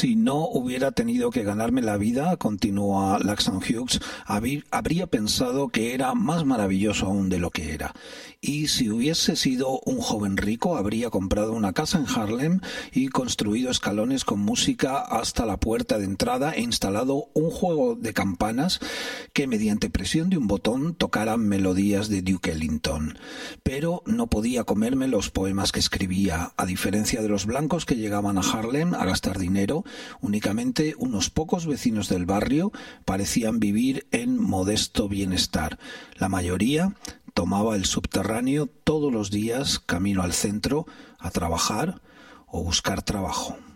Si no hubiera tenido que ganarme la vida, continúa Langston Hughes, habría pensado que era más maravilloso aún de lo que era. Y si hubiese sido un joven rico, habría comprado una casa en Harlem y construido escalones con música hasta la puerta de entrada e instalado un juego de campanas que mediante presión de un botón tocaran melodías de Duke Ellington. Pero no podía comerme los poemas que escribía. A diferencia de los blancos que llegaban a Harlem a gastar dinero, únicamente unos pocos vecinos del barrio parecían vivir en modesto bienestar. La mayoría tomaba el subterráneo todos los días camino al centro a trabajar o buscar trabajo.